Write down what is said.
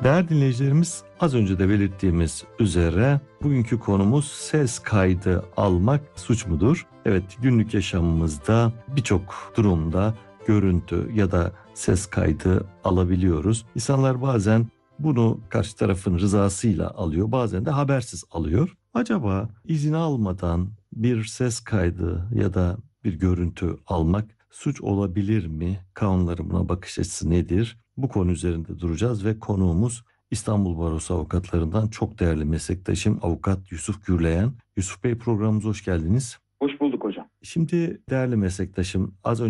Değerli dinleyicilerimiz, az önce de belirttiğimiz üzere bugünkü konumuz ses kaydı almak suç mudur? Evet, günlük yaşamımızda birçok durumda görüntü ya da ses kaydı alabiliyoruz. İnsanlar bazen bunu karşı tarafın rızasıyla alıyor, bazen de habersiz alıyor. Acaba izin almadan bir ses kaydı ya da bir görüntü almak suç olabilir mi? Kanunların buna bakış açısı nedir? Bu konu üzerinde duracağız ve konuğumuz İstanbul Barosu avukatlarından çok değerli meslektaşım avukat Yusuf Gürleyen. Yusuf Bey, programımıza hoş geldiniz. Hoş bulduk hocam. Şimdi değerli meslektaşım, az önce